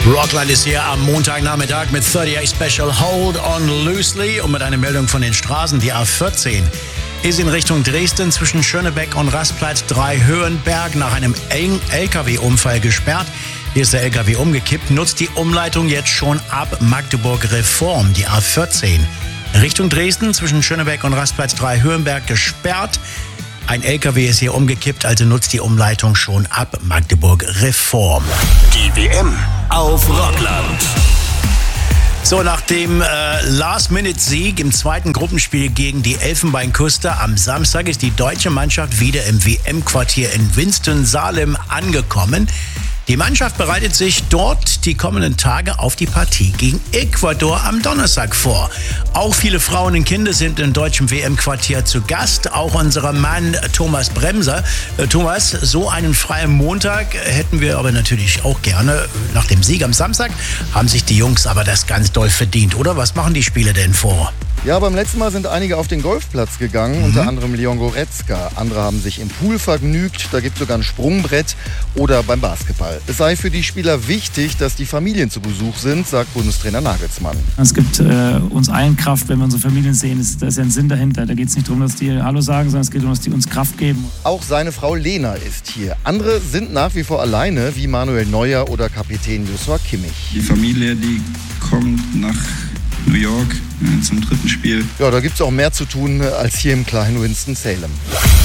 Rockland ist hier am Montagnachmittag mit 38 Special Hold on Loosely und mit einer Meldung von den Straßen. Die A14 ist in Richtung Dresden zwischen Schönebeck und Rastplatz 3 Höhenberg nach einem LKW-Unfall gesperrt. Hier ist der LKW umgekippt, nutzt die Umleitung jetzt schon ab Magdeburg Reform. Die A14 Richtung Dresden zwischen Schönebeck und Rastplatz 3 Höhenberg gesperrt. Ein LKW ist hier umgekippt, also nutzt die Umleitung schon ab Magdeburg Reform. Die WM auf Rockland. So, nach dem Last-Minute-Sieg im zweiten Gruppenspiel gegen die Elfenbeinküste am Samstag ist die deutsche Mannschaft wieder im WM-Quartier in Winston-Salem angekommen. Die Mannschaft bereitet sich dort die kommenden Tage auf die Partie gegen Ecuador am Donnerstag vor. Auch viele Frauen und Kinder sind im deutschen WM-Quartier zu Gast. Auch unser Mann Thomas Bremser. Thomas, so einen freien Montag hätten wir aber natürlich auch gerne. Nach dem Sieg am Samstag haben sich die Jungs aber das ganz doll verdient, oder? Was machen die Spieler denn vor? Ja, beim letzten Mal sind einige auf den Golfplatz gegangen, unter anderem Leon Goretzka. Andere haben sich im Pool vergnügt, da gibt es sogar ein Sprungbrett oder beim Basketball. Es sei für die Spieler wichtig, dass die Familien zu Besuch sind, sagt Bundestrainer Nagelsmann. Es gibt uns allen Kraft, wenn wir unsere Familien sehen. Da ist ja ein Sinn dahinter. Da geht es nicht darum, dass die Hallo sagen, sondern es geht darum, dass die uns Kraft geben. Auch seine Frau Lena ist hier. Andere sind nach wie vor alleine, wie Manuel Neuer oder Kapitän Joshua Kimmich. Die Familie, die kommt nach New York zum dritten Spiel. Ja, da gibt es auch mehr zu tun als hier im kleinen Winston-Salem.